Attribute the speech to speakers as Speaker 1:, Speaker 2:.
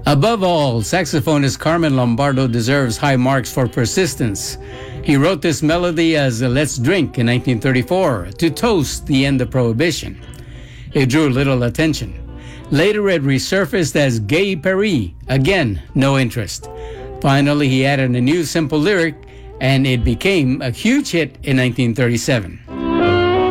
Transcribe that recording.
Speaker 1: Above all, saxophonist Carmen Lombardo deserves high marks for persistence. He wrote this melody as Let's Drink in 1934 to toast the end of Prohibition. It drew little attention. Later it resurfaced as Gay Paris, again, no interest. Finally, he added a new simple lyric, and it became a huge hit in 1937.